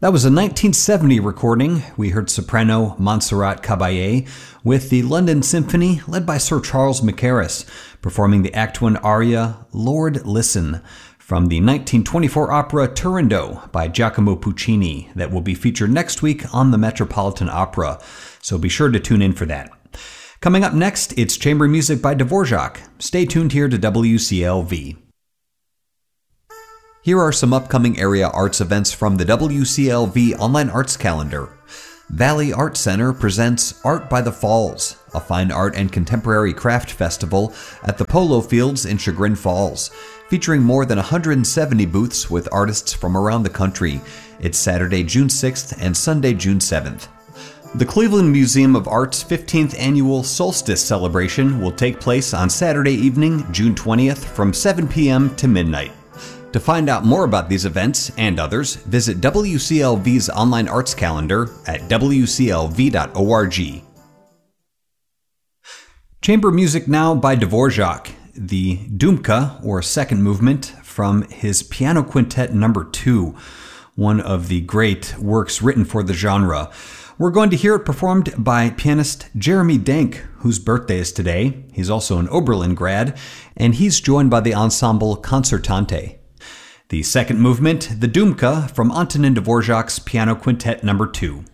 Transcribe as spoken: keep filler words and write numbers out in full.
That was a nineteen seventy recording. We heard soprano Montserrat Caballé with the London Symphony, led by Sir Charles Mackerras, performing the Act one aria, Lord Listen, from the nineteen twenty-four opera Turandot by Giacomo Puccini, that will be featured next week on the Metropolitan Opera, so be sure to tune in for that. Coming up next, it's chamber music by Dvorak. Stay tuned here to W C L V. Here are some upcoming area arts events from the W C L V Online Arts Calendar. Valley Art Center presents Art by the Falls, a fine art and contemporary craft festival at the Polo Fields in Chagrin Falls, featuring more than one hundred seventy booths with artists from around the country. It's Saturday, June sixth and Sunday, June seventh. The Cleveland Museum of Art's fifteenth annual Solstice celebration will take place on Saturday evening, June twentieth from seven p.m. to midnight. To find out more about these events and others, visit W C L V's online arts calendar at w c l v dot org. Chamber music now by Dvorak, the Dumka, or second movement, from his Piano Quintet number two, one of the great works written for the genre. We're going to hear it performed by pianist Jeremy Denk, whose birthday is today. He's also an Oberlin grad, and he's joined by the ensemble Concertante. The second movement, the Dumka, from Antonin Dvorak's Piano Quintet number two.